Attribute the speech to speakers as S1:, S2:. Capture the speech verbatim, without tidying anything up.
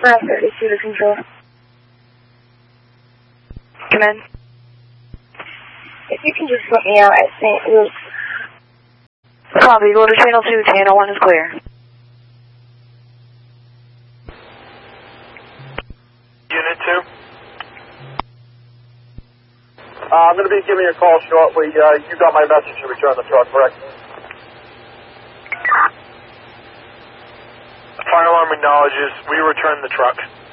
S1: five thirty-two to control.
S2: Come in.
S1: If you can just put me out at Saint Luke's.
S2: Copy, go to channel two, channel one is clear.
S3: Unit two. Uh, I'm going to be giving you a call shortly. Uh, you got my message to return the truck, correct? Fire alarm acknowledges. We return the truck.